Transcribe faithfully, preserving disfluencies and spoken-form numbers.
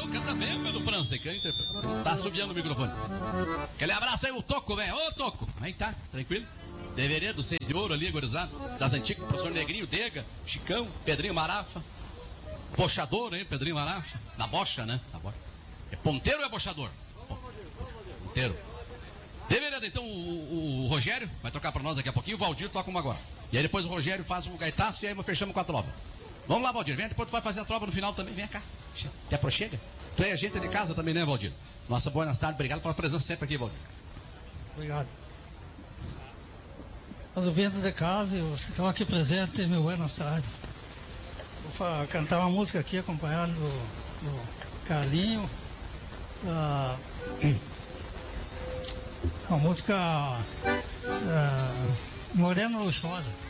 canta bem pelo França, que tá subindo o microfone. Aquele abraço aí, o Toco, velho. Ô, Toco. Aí tá, tranquilo? Deveria do seis de ouro ali, gurizada. Das antigas, professor Negrinho, Dega, Chicão, Pedrinho Marafa. Bochador, hein, Pedrinho Marafa. Na bocha, né? Na bocha. É ponteiro ou é bochador? Ponteiro. Deveria, então, o, o, o Rogério vai tocar pra nós daqui a pouquinho. O Valdir toca uma agora. E aí depois o Rogério faz um gaitaço e aí fechamos com a trova. Vamos lá, Valdir. Vem, depois tu vai fazer a trova no final também. Vem cá. Te aproxega. Tu é agente de casa também, né, Valdir? Nossa, boas tardes. Obrigado pela presença sempre aqui, Valdir. Obrigado. Os ouvintes de casa e os que estão aqui presentes, meu buenas tardes. Vou cantar uma música aqui acompanhado do, do Carlinho. Da, com a música da Morena Luxuosa.